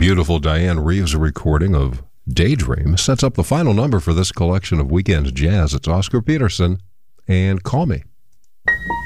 beautiful Diane Reeves recording of Daydream sets up the final number for this collection of Weekend Jazz. It's Oscar Peterson and Call Me.